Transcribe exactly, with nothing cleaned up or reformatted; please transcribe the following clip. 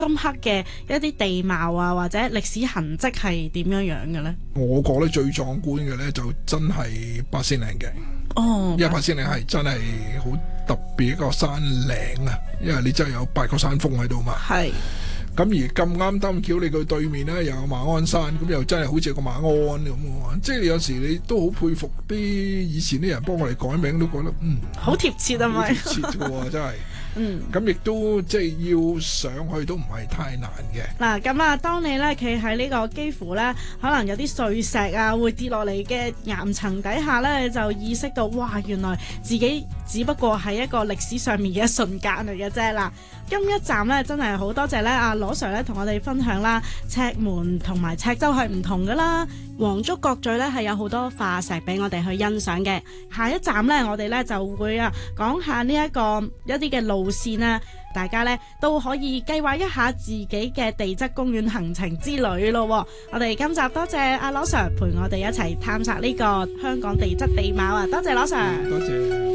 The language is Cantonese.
深刻嘅一啲地貌啊，或者歷史痕跡係點樣樣嘅咧？ 我覺得最壯觀嘅咧就真係八仙嶺嘅。 哦， 因為八仙嶺係真係好特別一個山嶺啊，因為你真係有八個山峰喺度嘛。 係。 咁而咁啱得咁巧，你佢對面咧又有馬鞍山，咁又真係好似個馬鞍咁喎。即係有時你都好佩服啲以前啲人幫我哋改名，都覺得嗯好貼切啊，咪貼切喎，真係。 嗯， 咁亦都即係要上去都唔係太難嘅。 嗱，咁啊，當你咧企喺呢個幾乎咧可能有啲碎石啊會跌落嚟嘅岩層底下咧，就意識到哇，原來自己只不過係一個歷史上面嘅一瞬間嚟嘅啫啦。今一站咧真係好多謝咧阿羅 Sir 咧同我哋分享啦，赤門同埋赤洲係唔同噶啦，黃竹角咀咧係有好多化石俾我哋去欣賞嘅。下一站咧我哋咧就會啊講下呢一個一啲嘅路線啊，大家咧都可以計劃一下自己嘅地質公園行程之旅咯。我哋今集多謝阿羅 Sir 陪我哋一齊探索呢個香港地質地貌啊，多謝羅 Sir。 多謝。